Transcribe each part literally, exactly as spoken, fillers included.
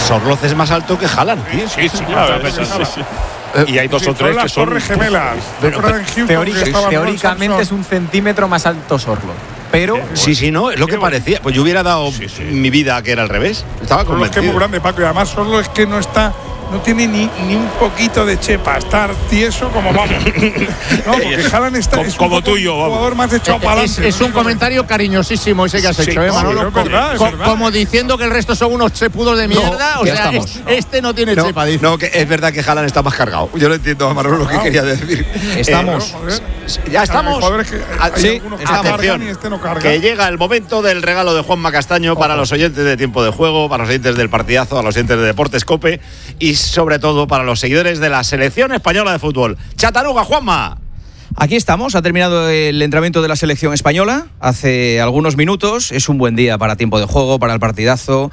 Sorloz es más alto que Haaland. Sí, sí, claro. Sí, sí, sí. Y hay dos sí, o tres las que son torres gemelas. Pero, teórica, teóricamente es un centímetro más alto Sorloz. Pero sí, sí, no, es lo que parecía. Pues yo hubiera dado sí, sí. mi vida a que era al revés. Estaba Sorloz convencido. Es que es muy grande, Paco, y además Sorloz es que no está. No tiene ni, ni un poquito de chepa, estar tieso como vamos. No, porque Haaland está como, es un como tú y yo, vamos. Jugador más echado para Es, adelante. es un comentario cariñosísimo ese que has sí, hecho, ¿eh, Manolo? Sí, es verdad, es Co- verdad. Como diciendo que el resto son unos chepudos de mierda. No, o sea, estamos. es, este no tiene no, chepa, dice. No, que es verdad que Haaland está más cargado. Yo lo entiendo, Manolo, lo que quería decir. Estamos. Eh, ya estamos. Que Ah, sí, atención. Y este no carga. Que llega el momento del regalo de Juanma Castaño Ojo. Para los oyentes de Tiempo de Juego, para los oyentes del partidazo, a los oyentes de Deportes Cope y sobre todo para los seguidores de la selección española de fútbol. Chattanooga, Juanma. Aquí estamos, ha terminado el entrenamiento de la selección española hace algunos minutos. Es un buen día para Tiempo de Juego, para el partidazo.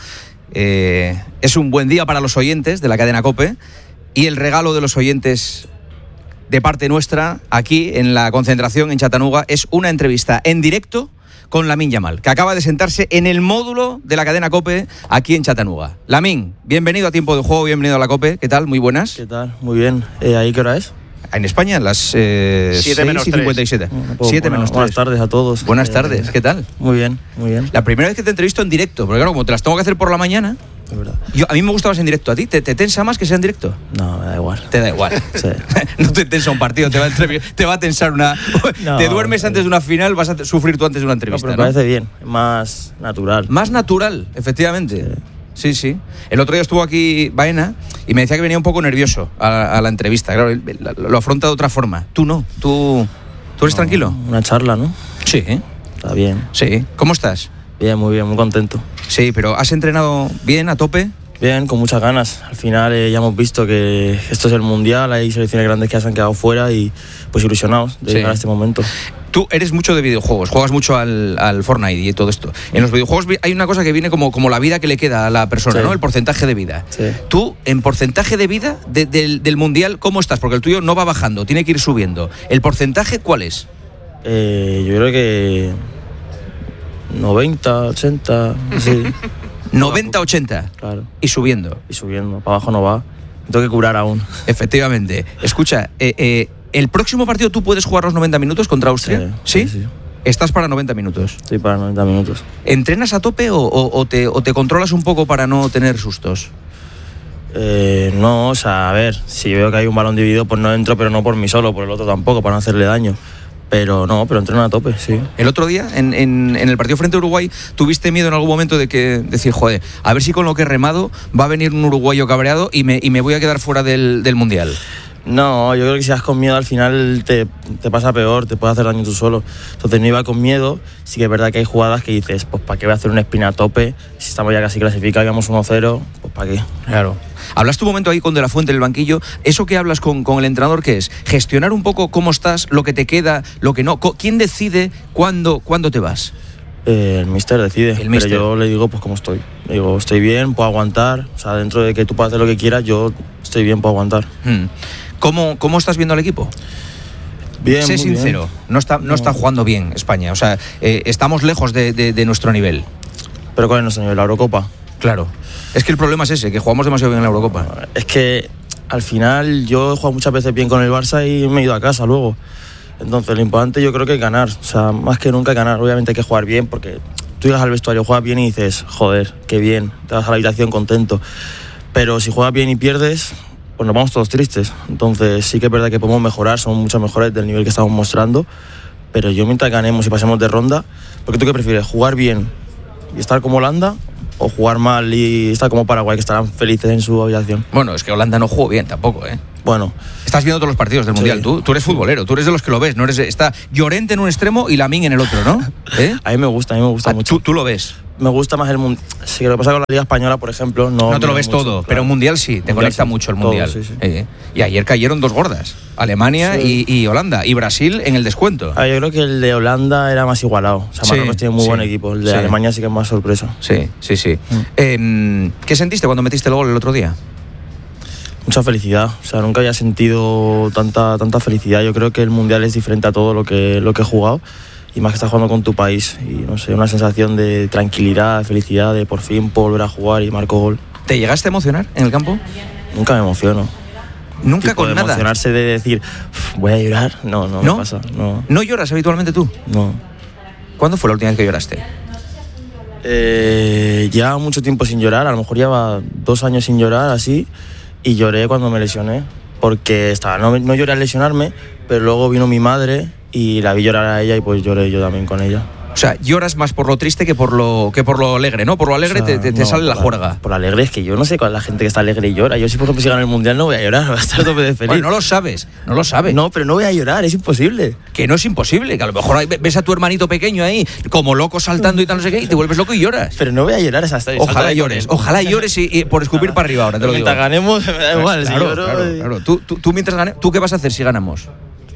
Eh, es un buen día para los oyentes de la cadena COPE. Y el regalo de los oyentes de parte nuestra, aquí en la concentración en Chattanooga, es una entrevista en directo con Lamine Yamal, que acaba de sentarse en el módulo de la cadena COPE aquí en Chattanooga. Lamine, bienvenido a Tiempo de Juego, bienvenido a la COPE. ¿Qué tal? Muy buenas. ¿Qué tal? Muy bien. Eh, ¿Ahí qué hora es? En España, las eh, siete menos cincuenta y siete. Bueno, pues, siete buena, menos tres. Buenas tardes a todos. Buenas eh, tardes, ¿qué tal? Muy bien, muy bien. La primera vez que te entrevisto en directo, porque claro, como te las tengo que hacer por la mañana, Es verdad. yo, a mí me gusta más en directo. ¿A ti te, te tensa más que sea en directo? No, me da igual. Te da igual. Sí. No te tensa un partido, te va a, entrev- te va a tensar una... No, te duermes antes de una final, vas a te- sufrir tú antes de una No, entrevista, pero ¿no? me parece bien, más natural. Más natural, efectivamente. Sí, sí. El otro día estuvo aquí Baena y me decía que venía un poco nervioso a, a la entrevista. Claro, él, él, lo afronta de otra forma. Tú no, tú, tú eres No, tranquilo. Una charla, ¿no? Sí, Está bien. sí. ¿Cómo estás? Bien, muy bien, muy contento. Sí, pero ¿has entrenado bien, a tope? Bien, con muchas ganas. Al final eh, ya hemos visto que esto es el Mundial, hay selecciones grandes que ya se han quedado fuera y pues ilusionados de Sí. llegar a este momento. Tú eres mucho de videojuegos, juegas mucho al, al Fortnite y todo esto. En los videojuegos vi- hay una cosa que viene como, como la vida que le queda a la persona, Sí. ¿no? El porcentaje de vida. Sí. Tú, en porcentaje de vida de- del, del Mundial, ¿cómo estás? Porque el tuyo no va bajando, tiene que ir subiendo. ¿El porcentaje cuál es? Eh, yo creo que noventa, ochenta, sí. noventa ochenta Claro. y subiendo. Y subiendo, para abajo no va. Me tengo que curar aún. Efectivamente. Escucha, eh, eh, ¿el próximo partido tú puedes jugar los noventa minutos contra Austria? Sí, sí, sí. Estás para noventa minutos. Estoy para noventa minutos. ¿Entrenas a tope o, o- o te, o te controlas un poco para no tener sustos? Eh, no, o sea, a ver, si veo que hay un balón dividido, pues no entro, pero no por mí solo, por el otro tampoco, para no hacerle daño. Pero no, pero entreno a tope, sí. El otro día, en, en- en el partido frente a Uruguay, ¿tuviste miedo en algún momento de que decir, joder, a ver si con lo que he remado va a venir un uruguayo cabreado y me, y me voy a quedar fuera del, del Mundial? No, yo creo que si vas con miedo al final te, te pasa peor, te puede hacer daño tú solo. Entonces no iba con miedo, sí que es verdad que hay jugadas que dices, pues ¿para qué voy a hacer una espina a tope? Si estamos ya casi clasificados, íbamos uno cero, pues ¿para qué? Claro. Hablaste un momento ahí con De La Fuente en el banquillo. ¿Eso que hablas con, con el entrenador qué es? ¿Gestionar un poco cómo estás, lo que te queda, lo que no? Co- ¿Quién decide cuándo, cuándo te vas? Eh, el míster decide, El pero míster. yo le digo pues cómo estoy. Le digo, estoy bien, puedo aguantar, o sea, dentro de que tú puedas hacer lo que quieras, yo estoy bien, puedo aguantar. Hmm. ¿Cómo, ¿Cómo estás viendo al equipo? Bien, Sé muy bien. sincero, no está, no está jugando bien España. O sea, eh, estamos lejos de, de- de nuestro nivel. Pero ¿cuál es nuestro nivel? ¿La Eurocopa? Claro. Es que el problema es ese, que jugamos demasiado bien en la Eurocopa. Es que al final yo he jugado muchas veces bien con el Barça y me he ido a casa luego. Entonces lo importante yo creo que es ganar. O sea, más que nunca ganar. Obviamente hay que jugar bien porque tú llegas al vestuario, juegas bien y dices, joder, qué bien. Te vas a la habitación contento. Pero si juegas bien y pierdes, pues nos vamos todos tristes. Entonces sí que es verdad que podemos mejorar, somos mucho mejores del nivel que estamos mostrando. Pero yo mientras ganemos y pasemos de ronda, porque tú qué prefieres, jugar bien y estar como Holanda o jugar mal y estar como Paraguay, que estarán felices en su habitación. Bueno, es que Holanda no jugó bien tampoco, ¿eh? Bueno, Estás viendo todos los partidos del Sí. Mundial. Tú, tú eres futbolero, tú eres de los que lo ves. No eres, está Llorente en un extremo y Lamine en el otro, ¿no? ¿Eh? a mí me gusta, a mí me gusta Ah, mucho. tú, tú lo ves. Me gusta más el Mundial. Sí, lo que pasa con la Liga Española, por ejemplo, no. No te lo miro ves mucho, todo, claro. pero Mundial sí, te Mundial conecta sí, mucho el todo, Mundial. sí, sí. Eh, y ayer cayeron dos gordas, Alemania Sí. y, y Holanda, y Brasil en el descuento. Ah, yo creo que el de Holanda era más igualado. O sea, Sí, Marruecos tiene muy sí, buen equipo. El de sí. Alemania sí que es más sorpresa. Sí, sí, sí. Mm. Eh, ¿Qué sentiste cuando metiste el gol el otro día? Mucha felicidad. O sea, nunca había sentido tanta, tanta felicidad. Yo creo que el Mundial es diferente a todo lo que, lo que he jugado. Y más que estás jugando con tu país. Y no sé, una sensación de tranquilidad, de felicidad, de por fin volver a jugar y marco gol. ¿Te llegaste a emocionar en el campo? Nunca me emociono. ¿Nunca Tipo con de nada? emocionarse de decir, voy a llorar, no, no, ¿No? me pasa. No, ¿No lloras habitualmente tú? no. ¿Cuándo fue la última vez que lloraste? Eh, llevaba mucho tiempo sin llorar, a lo mejor llevaba dos años sin llorar, así, y lloré cuando me lesioné, porque estaba, no, no lloré al lesionarme, pero luego vino mi madre y la vi llorar a ella y pues lloré yo también con ella. O sea, lloras más por lo triste que por lo que por lo alegre, ¿no? Por lo alegre O sea, te, te, te no, sale la por juerga. Por lo alegre es que yo no sé cuál es la gente que está alegre y llora. Yo si por ejemplo si gano el Mundial no voy a llorar, voy a estar tope de feliz. Bueno, no lo sabes, no lo sabes. No, pero no voy a llorar, es imposible. Que no es imposible, que a lo mejor hay- ves a tu hermanito pequeño ahí, como loco saltando y tal, no sé qué, y te vuelves loco y lloras. Pero no voy a llorar esa hasta Ojalá llores, ojalá llores y, y por escupir para arriba ahora, te lo digo. Mientras ganemos, me da igual. Claro, si lloro, claro, y- claro. Tú, tú, tú mientras ganes, ¿tú qué vas a hacer si ganamos?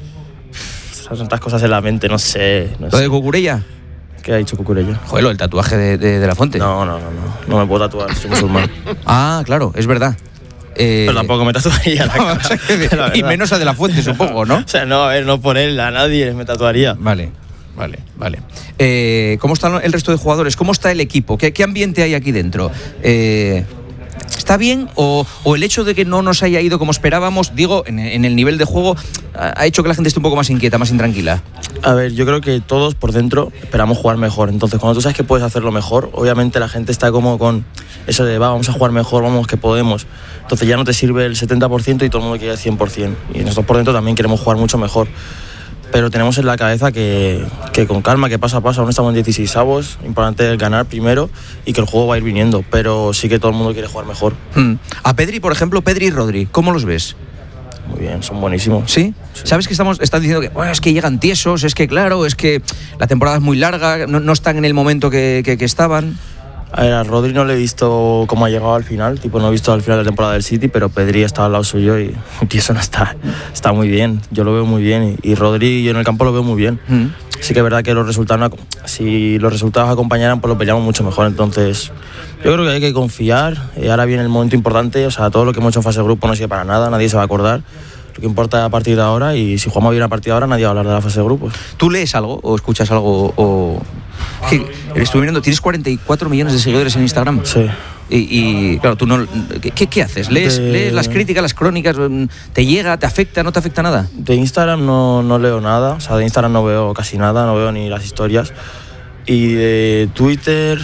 Son tantas cosas en la mente, no sé. No ¿Lo sé. de Cucurella? ¿Qué ha dicho Cucurella? Joder, lo del tatuaje de, de, de la Fuente. No, no, no, no. No me puedo tatuar, soy musulmán. Ah, claro, es verdad. Eh, Pero tampoco me tatuaría la no, cara. o sea, que de- la y verdad. menos a de la Fuente, supongo, ¿no? O sea, no, a ver, no por él, a nadie me tatuaría. Vale, vale, vale. Eh, ¿Cómo están el resto de jugadores? ¿Cómo está el equipo? ¿Qué, qué ambiente hay aquí dentro? Eh, ¿Está bien? O, ¿O el hecho de que no nos haya ido como esperábamos, digo, en, en el nivel de juego, ha ha hecho que la gente esté un poco más inquieta, más intranquila? A ver, yo creo que todos por dentro esperamos jugar mejor. Entonces, cuando tú sabes que puedes hacerlo mejor, obviamente la gente está como con eso de, va, vamos a jugar mejor, vamos, que podemos. Entonces ya no te sirve el setenta por ciento y todo el mundo quiere el cien por ciento. Y nosotros por dentro también queremos jugar mucho mejor. Pero tenemos en la cabeza que, que con calma, que paso a paso, aún estamos en dieciseisavos, importante ganar primero y que el juego va a ir viniendo. Pero sí que todo el mundo quiere jugar mejor. Hmm. A Pedri, por ejemplo, Pedri y Rodri, ¿cómo los ves? Muy bien, son buenísimos. ¿Sí? ¿Sabes que estamos, están diciendo que bueno, es que llegan tiesos, es que claro, es que la temporada es muy larga, no, no están en el momento que, que, que estaban? A ver, a Rodri no le he visto cómo ha llegado al final, tipo no he visto al final de la temporada del City, pero Pedri está al lado suyo y eso no está, está muy bien, yo lo veo muy bien y, y Rodri yo en el campo lo veo muy bien. Mm. Sí que es verdad que los resultados, no- si los resultados acompañaran pues lo peleamos mucho mejor, entonces yo creo que hay que confiar, y ahora viene el momento importante, o sea, todo lo que hemos hecho en fase de grupo no sirve para nada, nadie se va a acordar. Lo que importa es a partir de ahora y si jugamos bien a partir de ahora nadie va a hablar de la fase de grupos. ¿Tú lees algo o escuchas algo o...? Que estuve mirando, tienes cuarenta y cuatro millones de seguidores en Instagram. Sí. Y, y, claro, tú no... ¿Qué, qué haces? ¿Lees, De- ¿Lees las críticas, las crónicas? ¿Te llega, te afecta, no te afecta nada? De Instagram no, no leo nada, o sea, de Instagram no veo casi nada, no veo ni las historias. Y de Twitter,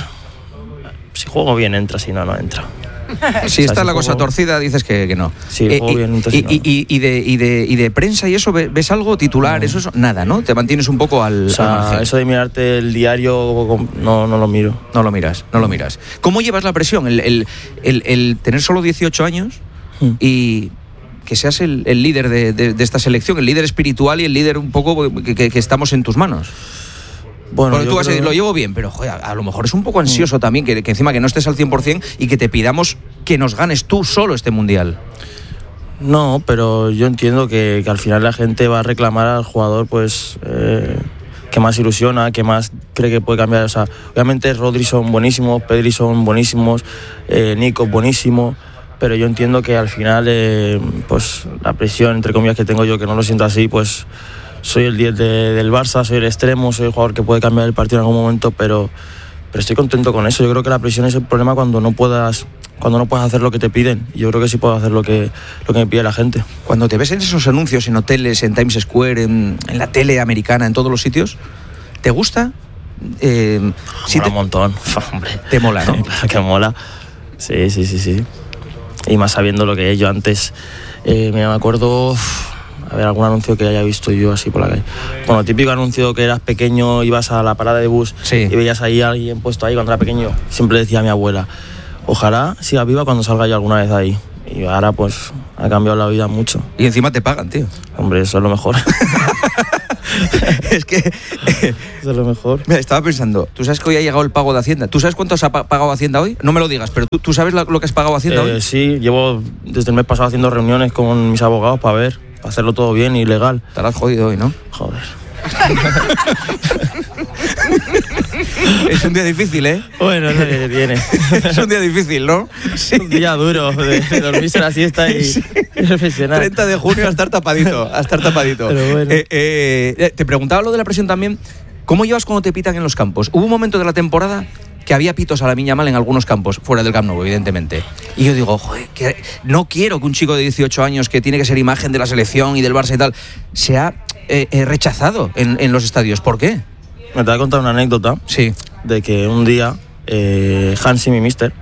si juego bien entra, si no, no entra. Si O sea, está si la cosa juego- torcida, dices que, que no. Sí, Eh, juego y, bien, entonces y, no. y- y- y de, y, de, ¿Y de prensa y eso ve- ves algo? ¿Titular? Eso, eso nada, ¿no? Te mantienes un poco al, O al sea, margen. eso de mirarte el diario, no, no lo miro. No lo miras, no lo miras. ¿Cómo llevas la presión? El, el- el- el tener solo dieciocho años Hmm. y que seas el, el líder de, de- de esta selección, el líder espiritual y el líder un poco que, que- que estamos en tus manos. Bueno, Porque yo tú vas a decir, creo- lo llevo bien, pero joder, a lo mejor es un poco ansioso también, que, que encima que no estés al cien por ciento y que te pidamos que nos ganes tú solo este mundial. No, pero yo entiendo que, que al final la gente va a reclamar al jugador pues eh, que más ilusiona, que más cree que puede cambiar. O sea, obviamente Rodri son buenísimos, Pedri son buenísimos, eh, Nico buenísimo, pero yo entiendo que al final eh, pues la presión, entre comillas, que tengo yo, que no lo siento así, pues soy el diez de- del Barça, soy el extremo, soy el jugador que puede cambiar el partido en algún momento, pero, pero estoy contento con eso. Yo creo que la presión es el problema cuando no puedas cuando no puedes hacer lo que te piden. Yo creo que sí puedo hacer lo que, lo que me pide la gente. Cuando te ves en esos anuncios, en hoteles, en Times Square, en, en la tele americana, en todos los sitios, ¿te gusta? Eh, sí Mola te, un montón, hombre. te mola, ¿no? Claro que mola. Sí, sí, sí, sí. Y más sabiendo lo que es. Yo antes, eh, me acuerdo, uf, a ver, algún anuncio que haya visto yo así por la calle. Bueno, típico anuncio que eras pequeño, ibas a la parada de bus Sí. y veías ahí a alguien puesto ahí cuando era pequeño. Siempre decía a mi abuela, ojalá siga viva cuando salga yo alguna vez de ahí. Y ahora pues ha cambiado la vida mucho. Y encima te pagan, tío. Hombre, eso es lo mejor. Es que Eso es lo mejor. mira, estaba pensando, tú sabes que hoy ha llegado el pago de Hacienda. ¿Tú sabes cuánto has pa- pagado Hacienda hoy? No me lo digas, pero tú, ¿tú sabes la- lo que has pagado Hacienda Eh, hoy? sí, llevo desde el mes pasado haciendo reuniones con mis abogados para ver, para hacerlo todo bien y legal. Estarás jodido hoy, ¿no? Joder. Es un día difícil, ¿eh? Bueno, es lo que viene. Es un día difícil, ¿no? Sí. Un día duro de, de dormirse la siesta y, y reflexionar. treinta de junio a estar tapadito, a estar tapadito. Pero bueno. Eh, eh, te preguntaba lo de la presión también. ¿Cómo llevas cuando te pitan en los campos? Hubo un momento de la temporada que había pitos a Lamine Yamal en algunos campos, fuera del Camp Nou, evidentemente. Y yo digo, joder, que no quiero que un chico de dieciocho años que tiene que ser imagen de la selección y del Barça y tal, sea eh, eh, rechazado en, en los estadios. ¿Por qué? Me te voy a contar una anécdota. Sí. De que un día, eh, Hansi, mi mister,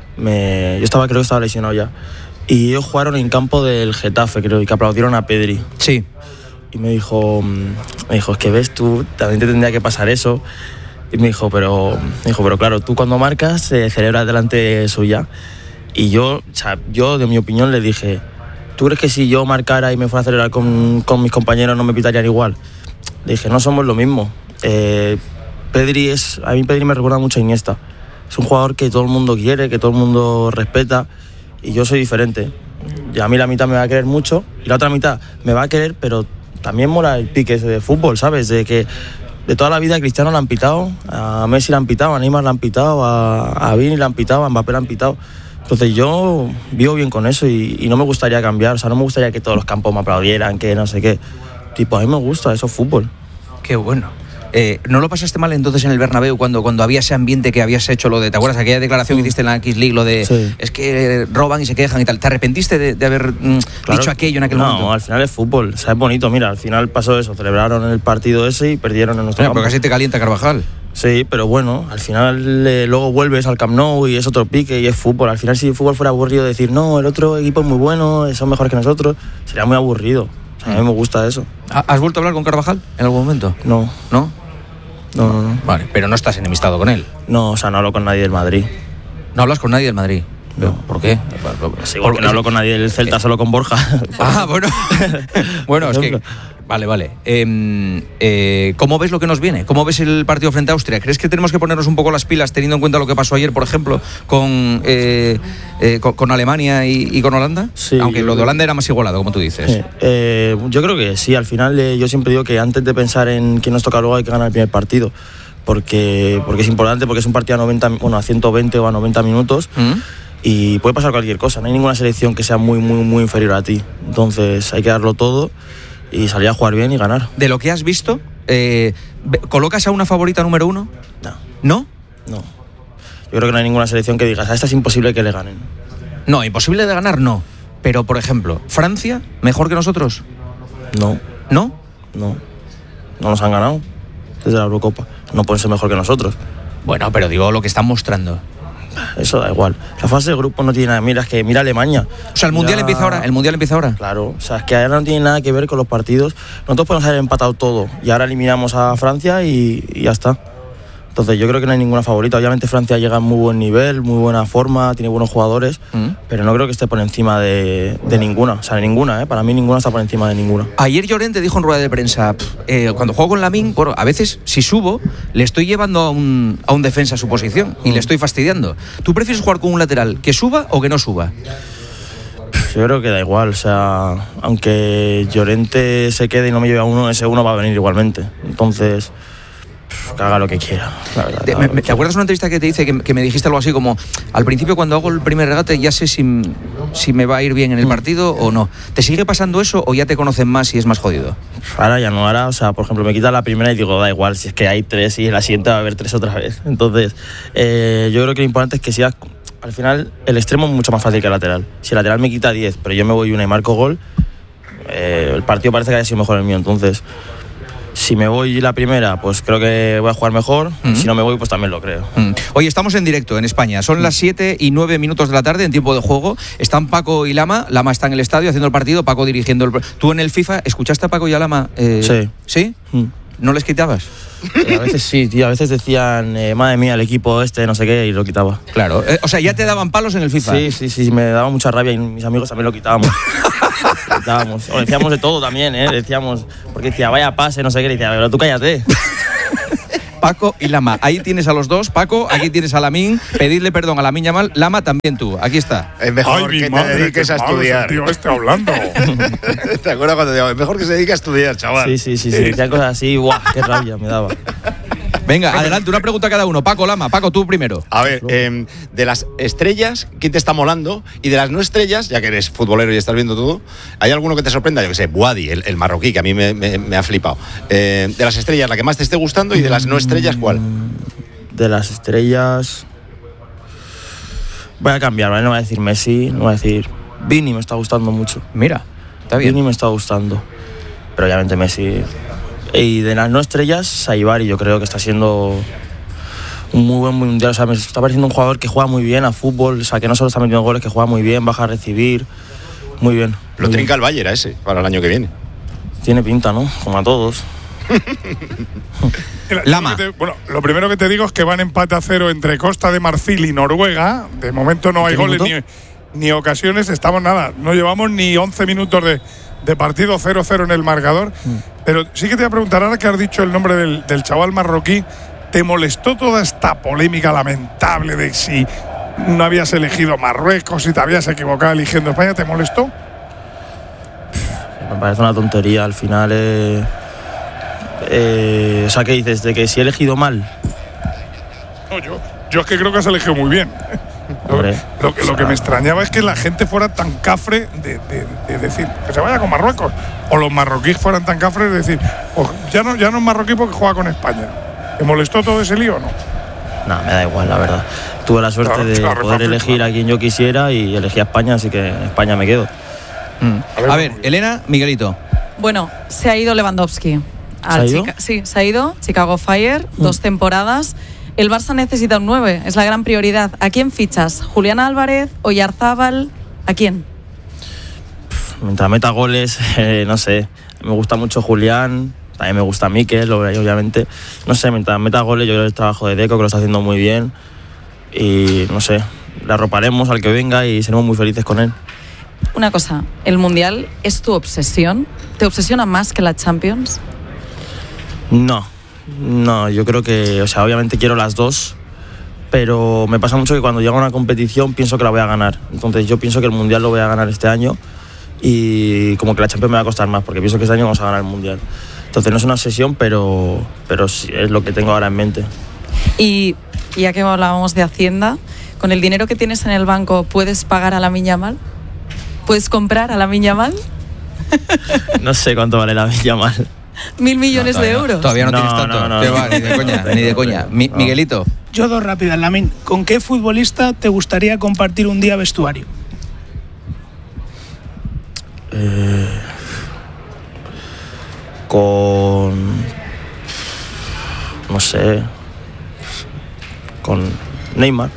me, yo estaba, creo que estaba lesionado ya, y ellos jugaron en campo del Getafe, creo, y que aplaudieron a Pedri. Sí. Y me dijo, me dijo, es que ves tú, también te tendría que pasar eso. Y me dijo, pero, me dijo, pero claro, tú cuando marcas se celebra delante suya. Y yo, o sea, yo de mi opinión le dije, ¿tú crees que si yo marcara y me fuera a celebrar con, con mis compañeros no me pitarían igual? Le dije, no somos lo mismo. Eh, Pedri es, a mí Pedri me recuerda mucho a Iniesta. Es un jugador que todo el mundo quiere, que todo el mundo respeta, y yo soy diferente. Y a mí la mitad me va a querer mucho y la otra mitad me va a querer, pero también mola el pique ese de fútbol, ¿sabes? De que de toda la vida a Cristiano le han pitado, a Messi le han pitado, a Neymar le han pitado, a, a Vini le han pitado, a Mbappé le han pitado. Entonces yo vivo bien con eso y, y no me gustaría cambiar, o sea, no me gustaría que todos los campos me aplaudieran, que no sé qué. Tipo, a mí me gusta, eso es fútbol. Qué bueno. Eh, ¿No lo pasaste mal entonces en el Bernabéu cuando, cuando había ese ambiente que habías hecho lo de, ¿te acuerdas aquella declaración que hiciste en la X League, lo de Sí. es que roban y se quejan y tal? ¿Te arrepentiste de, de haber mm, Claro, dicho aquello en aquel no, momento? No, al final es fútbol, o sea, es bonito, mira, al final pasó eso, celebraron el partido ese y perdieron en nuestro Bueno, campo. pero casi te calienta Carvajal. Sí, pero bueno, al final eh, luego vuelves al Camp Nou y es otro pique y es fútbol. Al final si el fútbol fuera aburrido decir, no, el otro equipo es muy bueno, son mejores que nosotros, sería muy aburrido. O sea, a mí me gusta eso. ¿Has vuelto a hablar con Carvajal en algún momento? No, ¿No? no, no, no. Vale, pero no estás enemistado con él. No, o sea, no hablo con nadie del Madrid. No hablas con nadie del Madrid. No. ¿Por qué? Es igual que no hablo con nadie del Celta, solo con Borja. Ah, bueno. Bueno, es que... ejemplo. Vale, vale. Eh, eh, ¿Cómo ves lo que nos viene? ¿Cómo ves el partido frente a Austria? ¿Crees que tenemos que ponernos un poco las pilas teniendo en cuenta lo que pasó ayer, por ejemplo, con, eh, eh, con, con Alemania y, y con Holanda? Sí, Aunque lo de Holanda era más igualado, como tú dices. Sí, eh, yo creo que sí, al final eh, yo siempre digo que antes de pensar en quién nos toca luego hay que ganar el primer partido. Porque, porque es importante, porque es un partido a, noventa, bueno, a ciento veinte o a noventa minutos. ¿Mm? Y puede pasar cualquier cosa, no hay ninguna selección que sea muy, muy, muy inferior a ti. Entonces hay que darlo todo y salir a jugar bien y ganar. De lo que has visto, eh, ¿colocas a una favorita número uno? No, ¿No? no. Yo creo que no hay ninguna selección que digas, a esta es imposible que le ganen. No, imposible de ganar, no. Pero, por ejemplo, ¿Francia mejor que nosotros? No, ¿No? no. No nos han ganado desde la Eurocopa. No pueden ser mejor que nosotros. Bueno, pero digo lo que están mostrando. Eso da igual. La fase de grupo no tiene nada. Mira, es que mira Alemania. O sea, el Mundial Mira- empieza ahora. El Mundial empieza ahora. Claro, o sea, es que ahora no tiene nada que ver con los partidos. Nosotros podemos haber empatado todo y ahora eliminamos a Francia y, y ya está. Entonces yo creo que no hay ninguna favorita. Obviamente Francia llega en muy buen nivel, muy buena forma, tiene buenos jugadores, Mm. pero no creo que esté por encima de, de ninguna. O sea, ninguna, ¿eh? Para mí ninguna está por encima de ninguna. Ayer Llorente dijo en rueda de prensa, pff, eh, cuando juego con Lamine, bueno, a veces si subo, le estoy llevando a un, a un defensa a su posición y le estoy fastidiando. ¿Tú prefieres jugar con un lateral que suba o que no suba? Yo creo que da igual, o sea, aunque Llorente se quede y no me lleve a uno, ese uno va a venir igualmente. Entonces, que haga lo que quiera. La verdad, ¿Te, haga me- lo me- que ¿te acuerdas de una entrevista que te hice que, que me dijiste algo así como, al principio cuando hago el primer regate ya sé si, si me va a ir bien en el partido o no? ¿Te sigue pasando eso o ya te conocen más y es más jodido? Ahora ya no, ahora, o sea, por ejemplo, me quita la primera y digo, da igual, si es que hay tres y en la siguiente va a haber tres otra vez. Entonces, eh, yo creo que lo importante es que sigas, al final, el extremo es mucho más fácil que el lateral. Si el lateral me quita diez, pero yo me voy una y marco gol, eh, el partido parece que haya sido mejor el mío. Entonces, si me voy la primera, pues creo que voy a jugar mejor. Mm. Si no me voy, pues también lo creo. Mm. Oye, estamos en directo en España. Son las siete y nueve minutos de la tarde en tiempo de juego. Están Paco y Lama. Lama está en el estadio haciendo el partido, Paco dirigiendo el... ¿Tú en el FIFA escuchaste a Paco y a Lama? Eh, Sí. ¿Sí? Mm. ¿No les quitabas? Eh, a veces sí, tío, a veces decían, eh, madre mía, el equipo este, no sé qué, y lo quitaba. Claro. Eh, o sea, ya te daban palos en el FIFA. Sí, sí, sí, me daba mucha rabia y mis amigos también lo quitábamos. Lo quitábamos. O decíamos de todo también, ¿eh? Decíamos, porque decía, vaya pase, no sé qué, y decía, pero tú cállate. Paco y Lama. Ahí tienes a los dos. Paco, aquí tienes a Lamine. Pedirle perdón a Lamine Yamal. Lama, también tú. Aquí está. Es mejor Ay, mi que te madre, dediques qué a malo es el estudiar. tío este hablando. ¿Te acuerdas cuando te digo? Es mejor que se dedique a estudiar, chaval. Sí, sí, sí, sí. Decían cosas así, ¡buah! ¡Qué rabia me daba! Venga, adelante, una pregunta a cada uno. Paco Lama, Paco, tú primero. A ver, eh, de las estrellas, ¿quién te está molando? Y de las no estrellas, ya que eres futbolero y estás viendo todo, ¿hay alguno que te sorprenda? Yo que sé, Buadi, el, el marroquí, que a mí me, me, me ha flipado. Eh, de las estrellas, la que más te esté gustando, y de las no estrellas, ¿cuál? De las estrellas... Voy a cambiar, ¿vale? No voy a decir Messi, no voy a decir... Vini me está gustando mucho. Mira, está bien. Vini me está gustando. Pero obviamente Messi... Y de las no estrellas, Saibari, yo creo que está siendo un muy buen mundial. O sea, me está pareciendo un jugador que juega muy bien a fútbol, o sea, que no solo está metiendo goles, que juega muy bien, baja a recibir. Muy bien. Lo trinca el Bayern a ese, para el año que viene. Tiene pinta, ¿no? Como a todos. Lama. Te, bueno, lo primero que te digo es que van empate a cero entre Costa de Marfil y Noruega. De momento no hay goles ni, ni ocasiones. Estamos nada, no llevamos ni once minutos de, de partido, cero cero en el marcador. Mm. Pero sí que te voy a preguntar, ahora que has dicho el nombre del, del chaval marroquí, ¿te molestó toda esta polémica lamentable de si no habías elegido Marruecos, si te habías equivocado eligiendo España? ¿Te molestó? Me parece una tontería. Al final, eh, eh, o sea, ¿qué dices? ¿De que si he elegido mal? No, yo, yo es que creo que has elegido muy bien. Lo, lo, lo, que, lo que me extrañaba es que la gente fuera tan cafre de, de, de decir que se vaya con Marruecos, o los marroquíes fueran tan cafres de decir, oh, ya, no, ya no es marroquí porque juega con España. ¿Te molestó todo ese lío o no? No, me da igual, la verdad. Tuve la suerte claro, de claro, poder elegir a quien yo quisiera y elegí a España, así que en España me quedo. Mm. A ver, a ver Elena, Miguelito. Bueno, se ha ido Lewandowski. ¿Se ha ido? Chica- sí, se ha ido. Chicago Fire, mm. dos temporadas. El Barça necesita un nueve, es la gran prioridad. ¿A quién fichas? ¿Julián Álvarez, Oyarzábal? ¿A quién? Mientras meta goles, eh, no sé. Me gusta mucho Julián, también me gusta Mikel, obviamente. No sé, mientras meta goles, yo creo que el trabajo de Deco, que lo está haciendo muy bien. Y no sé, le arroparemos al que venga y seremos muy felices con él. Una cosa, ¿el Mundial es tu obsesión? ¿Te obsesiona más que la Champions? No. No, yo creo que, o sea, obviamente quiero las dos, pero me pasa mucho que cuando llego a una competición pienso que la voy a ganar. Entonces yo pienso que el Mundial lo voy a ganar este año y como que la Champions me va a costar más, porque pienso que este año vamos a ganar el Mundial. Entonces no es una obsesión, pero, pero sí es lo que tengo ahora en mente. Y ya que hablábamos de Hacienda, ¿con el dinero que tienes en el banco puedes pagar a Lamine Yamal? ¿Puedes comprar a Lamine Yamal? No sé cuánto vale Lamine Yamal. Mil millones no, de euros. Todavía no, no tienes tanto. No, no, ¿Qué no, va? Ni de coña, ni de coña. Mi, no. Miguelito. Yo dos rápidas, Lamine. ¿Con qué futbolista te gustaría compartir un día vestuario? Eh, con... No sé... Con Neymar.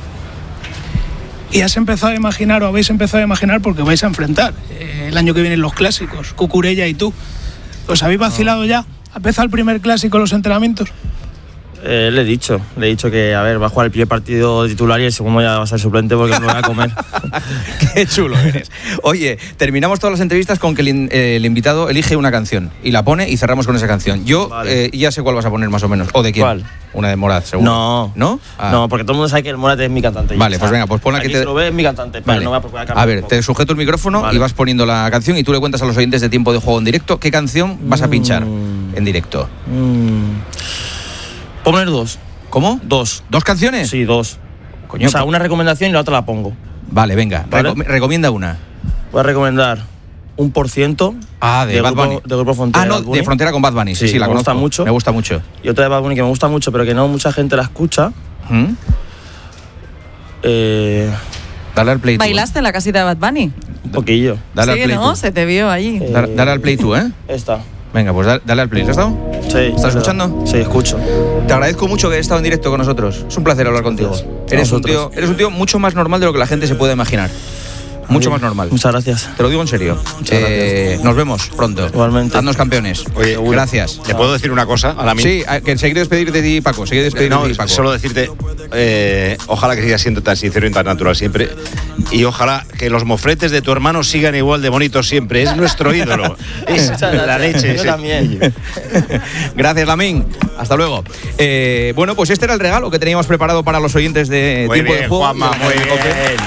¿Y has empezado a imaginar o habéis empezado a imaginar porque vais a enfrentar eh, el año que viene los clásicos, Cucurella y tú? ¿Os habéis vacilado no. ya? ¿Ha empezado el primer clásico los entrenamientos? Eh, le he dicho, le he dicho que a ver, va a jugar el primer partido titular y el segundo ya va a ser suplente porque no voy a comer. Qué chulo eres. Oye, terminamos todas las entrevistas con que el, eh, el invitado elige una canción y la pone y cerramos con esa canción. Yo vale. eh, ya sé cuál vas a poner más o menos. ¿O de quién? ¿Cuál? Una de Morat, seguro. No. ¿No? Ah. No, porque todo el mundo sabe que el Morat es mi cantante. Vale, pues venga, pues pon la que te... Si lo ve es mi cantante, pero vale. no va a cambiar. A ver, te sujeto el micrófono vale. y vas poniendo la canción y tú le cuentas a los oyentes de Tiempo de Juego en directo qué canción vas a pinchar mm. en directo. Mm. ¿Puedo poner dos? ¿Cómo? Dos. ¿Dos canciones? Sí, dos. Coño, o sea, una recomendación y la otra la pongo. Vale, venga. ¿Vale? Recom- recomienda una. Voy a recomendar un por ciento. Ah, de, de Bad grupo, Bunny. De Grupo Frontera. Ah, no, de Frontera con Bad Bunny. Sí, sí, sí la me conozco. gusta mucho. Me gusta mucho. Y otra de Bad Bunny que me gusta mucho, pero que no mucha gente la escucha. ¿Mm? Eh, dale al play. ¿Bailaste en la casita de Bad Bunny? Un poquillo. Dale sí, al play ¿no? tú. Se te vio allí. Eh, dale, dale al play tú, ¿eh? Esta. Venga, pues dale, dale al play. ¿Lo has dado? Sí. ¿Estás escuchando? Sí, escucho. Te agradezco mucho que hayas estado en directo con nosotros. Es un placer hablar contigo. Gracias. Eres un, tío, eres un tío mucho más normal de lo que la gente se puede imaginar. Mucho más normal. Muchas gracias. Te lo digo en serio. Eh, nos vemos pronto. Igualmente. Haznos campeones. Oye, gracias. ¿Le puedo decir una cosa a la Sí, que seguiré despedir de ti, Paco. Seguiré despedir no, de ti, Paco. Solo decirte, eh, ojalá que sigas siendo tan sincero y tan natural siempre. Y ojalá que los mofletes de tu hermano sigan igual de bonitos siempre. Es nuestro ídolo. Es la leche. Yo sí. también. Gracias, Lamine. Hasta luego. Eh, bueno, pues este era el regalo que teníamos preparado para los oyentes de Muy Tiempo bien, de Juego. Juanma, muy bien.